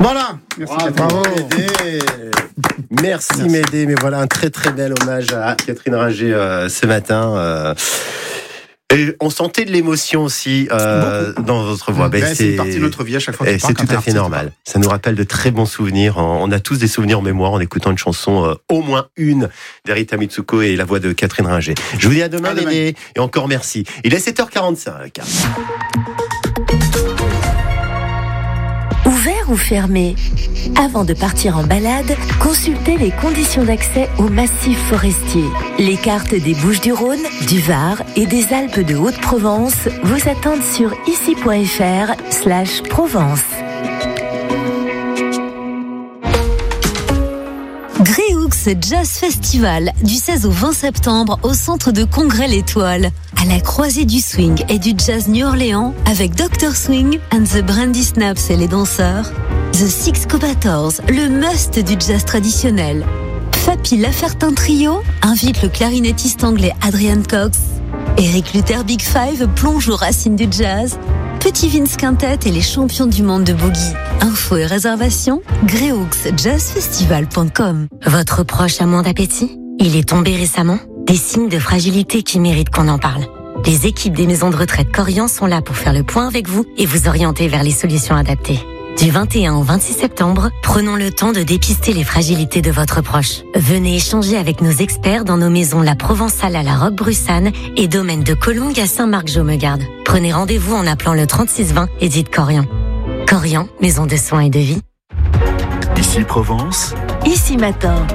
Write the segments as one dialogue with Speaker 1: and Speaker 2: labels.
Speaker 1: Voilà. Merci
Speaker 2: Bravo.
Speaker 1: Médée. Merci Médée. Mais voilà un très très bel hommage à Catherine Ringer ce matin. Et on sentait de l'émotion aussi dans votre voix.
Speaker 2: C'est une partie de notre vie à chaque fois.
Speaker 1: C'est tout à fait normal. Ça nous rappelle de très bons souvenirs. On a tous des souvenirs en mémoire en écoutant une chanson, au moins une, d'Erita Mitsuko et la voix de Catherine Ringer. Je vous dis à demain, Médée. Et encore merci. Il est 7h45.
Speaker 3: Ouvert ou fermé ? Avant de partir en balade, consultez les conditions d'accès au massif forestier. Les cartes des Bouches-du-Rhône, du Var et des Alpes de Haute-Provence vous attendent sur ici.fr/Provence.
Speaker 4: Gréoux Jazz Festival, du 16 au 20 septembre au centre de congrès L'Étoile. À la croisée du swing et du jazz New Orleans avec Dr. Swing and the Brandy Snaps et les danseurs. The Six Cobators, le must du jazz traditionnel. Fapi Lafertin Trio invite le clarinettiste anglais Adrian Cox. Eric Luther Big Five plonge aux racines du jazz. Petit Vince Quintet et les champions du monde de boogie. Infos et réservations, greuxjazzfestival.com.
Speaker 3: Votre proche a moins d'appétit ? Il est tombé récemment ? Des signes de fragilité qui méritent qu'on en parle. Les équipes des maisons de retraite Corian sont là pour faire le point avec vous et vous orienter vers les solutions adaptées. Du 21 au 26 septembre, prenons le temps de dépister les fragilités de votre proche. Venez échanger avec nos experts dans nos maisons La Provençale à la Roque-Brussanne et Domaine de Collongue à Saint-Marc-Jaumegarde. Prenez rendez-vous en appelant le 3620 et dites Corian. Corian, maison de soins et de vie.
Speaker 5: Ici Provence.
Speaker 3: Ici matin.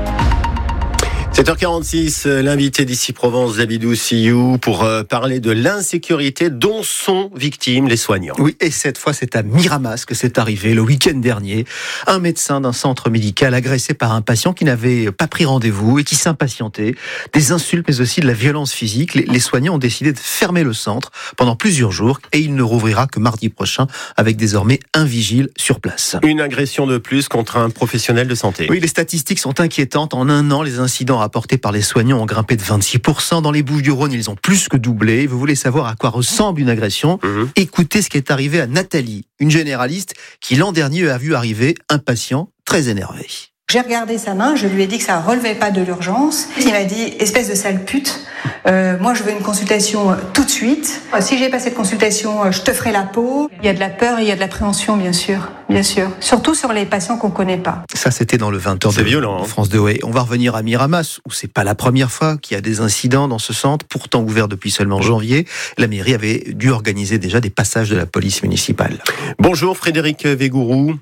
Speaker 1: 7h46, l'invité d'Ici Provence, David Sioux, pour parler de l'insécurité dont sont victimes les soignants.
Speaker 2: Oui, et cette fois, c'est à Miramas que c'est arrivé le week-end dernier. Un médecin d'un centre médical agressé par un patient qui n'avait pas pris rendez-vous et qui s'impatientait. Des insultes, mais aussi de la violence physique. Les soignants ont décidé de fermer le centre pendant plusieurs jours et il ne rouvrira que mardi prochain avec désormais un vigile sur place.
Speaker 1: Une agression de plus contre un professionnel de santé.
Speaker 2: Oui, les statistiques sont inquiétantes. En un an, les incidents rapportés par les soignants ont grimpé de 26%. Dans les Bouches-du-Rhône, ils ont plus que doublé. Vous voulez savoir à quoi ressemble une agression ? Écoutez ce qui est arrivé à Nathalie, une généraliste qui l'an dernier a vu arriver un patient très énervé.
Speaker 6: J'ai regardé sa main, je lui ai dit que ça relevait pas de l'urgence. Il m'a dit, espèce de sale pute, moi je veux une consultation tout de suite. Si j'ai pas cette consultation, je te ferai la peau. Il y a de la peur et il y a de l'appréhension, bien sûr. Surtout sur les patients qu'on connaît pas.
Speaker 2: Ça, c'était dans le 20h
Speaker 1: c'est violent,
Speaker 2: France 2. Ouais. On va revenir à Miramas, où c'est pas la première fois qu'il y a des incidents dans ce centre, pourtant ouvert depuis seulement janvier. La mairie avait dû organiser déjà des passages de la police municipale.
Speaker 1: Bonjour Frédéric Végourou.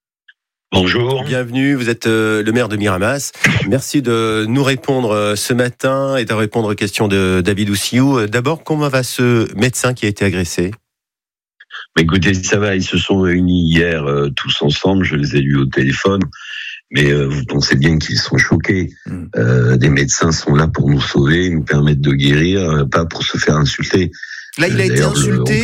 Speaker 7: Bonjour.
Speaker 1: Bienvenue, vous êtes le maire de Miramas. Merci de nous répondre ce matin et de répondre aux questions de David Sioux. D'abord, comment va ce médecin qui a été agressé ?
Speaker 7: Écoutez, ça va, ils se sont réunis hier tous ensemble, je les ai eus au téléphone, mais vous pensez bien qu'ils sont choqués. Des médecins sont là pour nous sauver, nous permettre de guérir, pas pour se faire insulter.
Speaker 2: Là, il a été insulté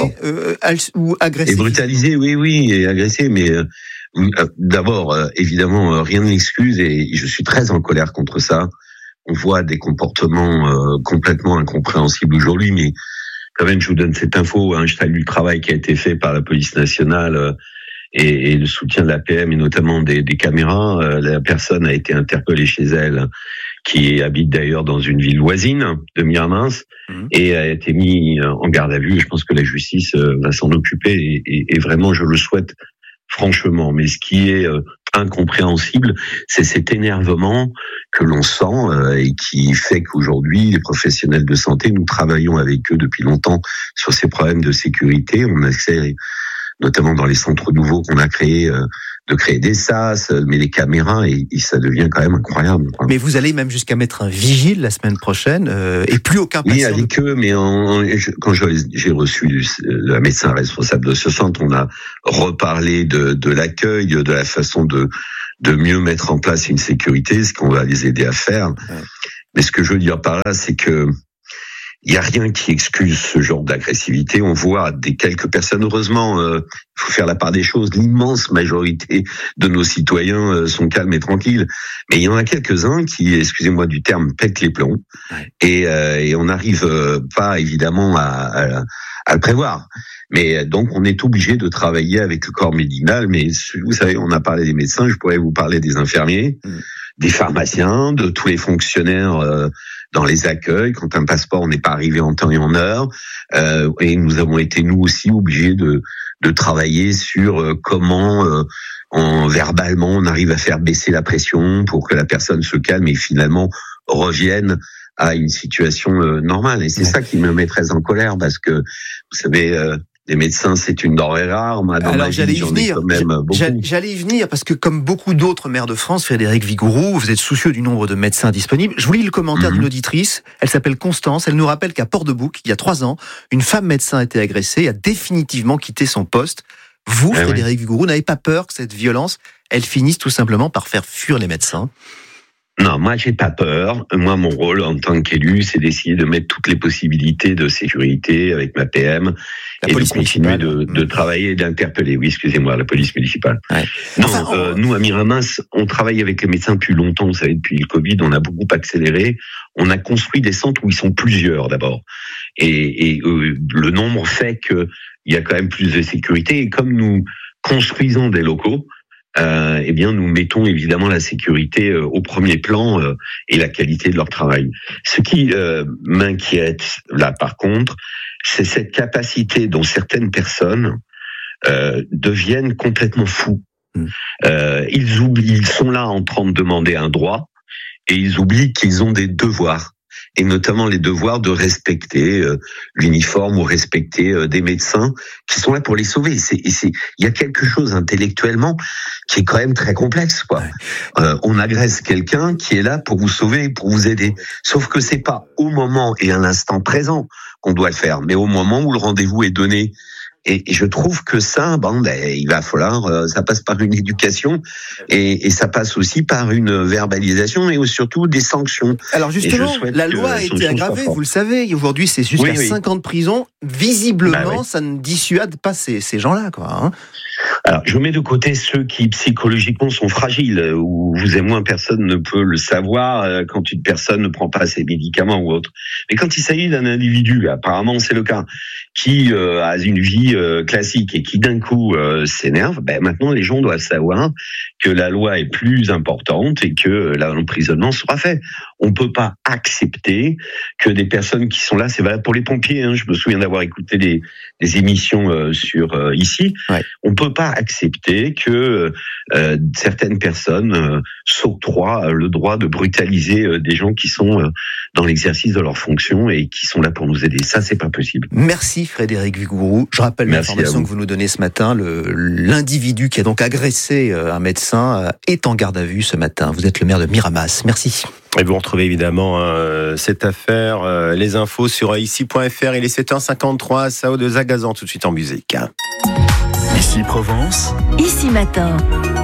Speaker 2: ou agressé.
Speaker 7: Et brutalisé, oui, et agressé, mais... D'abord, évidemment, rien ne l'excuse et je suis très en colère contre ça. On voit des comportements complètement incompréhensibles aujourd'hui, mais quand même, je vous donne cette info. Je salue le travail qui a été fait par la police nationale et le soutien de l'APM et notamment des caméras. La personne a été interpellée chez elle, qui habite d'ailleurs dans une ville voisine de Miramas, et a été mise en garde à vue. Je pense que la justice va s'en occuper et vraiment, je le souhaite. Franchement, mais ce qui est incompréhensible, c'est cet énervement que l'on sent et qui fait qu'aujourd'hui, les professionnels de santé, nous travaillons avec eux depuis longtemps sur ces problèmes de sécurité. On essaie, notamment dans les centres nouveaux qu'on a créés, de créer des SAS, mais les caméras, et ça devient quand même incroyable.
Speaker 2: Mais vous allez même jusqu'à mettre un vigile la semaine prochaine, et plus aucun patient.
Speaker 7: Oui, avec eux, mais quand j'ai reçu la médecin responsable de ce centre, on a reparlé de l'accueil, de la façon de mieux mettre en place une sécurité, ce qu'on va les aider à faire. Ouais. Mais ce que je veux dire par là, c'est que il y a rien qui excuse ce genre d'agressivité. On voit des quelques personnes, heureusement, il faut faire la part des choses. L'immense majorité de nos citoyens sont calmes et tranquilles. Mais il y en a quelques-uns qui, excusez-moi du terme, pètent les plombs. Et on n'arrive pas évidemment à le prévoir. Mais donc on est obligé de travailler avec le corps médical. Mais vous savez, on a parlé des médecins, je pourrais vous parler des infirmiers, des pharmaciens, de tous les fonctionnaires dans les accueils, quand un passeport n'est pas arrivé en temps et en heure. Et nous avons été, nous aussi, obligés de travailler sur comment, verbalement, on arrive à faire baisser la pression pour que la personne se calme et finalement revienne à une situation normale. Et c'est ça qui me met très en colère, parce que, vous savez... les médecins, c'est une denrée rare. Moi, dans ma vie, j'en ai quand même beaucoup.
Speaker 2: J'allais y venir, parce que comme beaucoup d'autres maires de France, Frédéric Vigouroux, vous êtes soucieux du nombre de médecins disponibles. Je vous lis le commentaire d'une auditrice. Elle s'appelle Constance. Elle nous rappelle qu'à Port-de-Bouc, il y a 3 ans, une femme médecin a été agressée et a définitivement quitté son poste. Vous, Frédéric Vigouroux, n'avez pas peur que cette violence, elle finisse tout simplement par faire fuir les médecins?
Speaker 7: Non, moi j'ai pas peur. Moi, mon rôle en tant qu'élu, c'est d'essayer de mettre toutes les possibilités de sécurité avec ma PM et de continuer de travailler et d'interpeller. Oui, excusez-moi, la police municipale. Non, nous à Miramas, on travaille avec les médecins depuis longtemps. Vous savez, depuis le Covid, on a beaucoup accéléré. On a construit des centres où ils sont plusieurs d'abord, et le nombre fait que il y a quand même plus de sécurité. Et comme nous construisons des locaux, eh bien, nous mettons évidemment la sécurité au premier plan et la qualité de leur travail. Ce qui m'inquiète, là, par contre, c'est cette capacité dont certaines personnes deviennent complètement fous. Ils sont là en train de demander un droit, et ils oublient qu'ils ont des devoirs. Et notamment les devoirs de respecter l'uniforme ou respecter des médecins qui sont là pour les sauver. Il y a quelque chose intellectuellement qui est quand même très complexe, quoi. On agresse quelqu'un qui est là pour vous sauver, pour vous aider. Sauf que c'est pas au moment et à l'instant présent qu'on doit le faire, mais au moment où le rendez-vous est donné. Et je trouve que ça, il va falloir, ça passe par une éducation et ça passe aussi par une verbalisation et surtout des sanctions.
Speaker 2: Alors justement, la loi a été aggravée, vous le savez. Aujourd'hui, c'est jusqu'à 5 ans de prison. Visiblement, ça ne dissuade pas ces gens-là, quoi. Hein.
Speaker 7: Alors, je mets de côté ceux qui psychologiquement sont fragiles, où vous et moi, personne ne peut le savoir quand une personne ne prend pas ses médicaments ou autre. Mais quand il s'agit d'un individu, apparemment c'est le cas, qui a une vie classique et qui d'un coup s'énerve, maintenant les gens doivent savoir que la loi est plus importante et que l'emprisonnement sera fait. On peut pas accepter que des personnes qui sont là, c'est valable pour les pompiers, je me souviens d'avoir écouté des émissions sur ici, on peut pas accepter que certaines personnes s'octroient le droit de brutaliser des gens qui sont dans l'exercice de leurs fonctions et qui sont là pour nous aider. Ça, c'est pas possible.
Speaker 2: Merci Frédéric Vigouroux. Je rappelle l'information que vous nous donnez ce matin. L'individu qui a donc agressé un médecin est en garde à vue ce matin. Vous êtes le maire de Miramas. Merci.
Speaker 1: Et vous retrouvez évidemment cette affaire, les infos sur ici.fr. Il est 7h53, Sao de Zagazan, tout de suite en musique.
Speaker 5: Ici Provence.
Speaker 4: Ici Matin.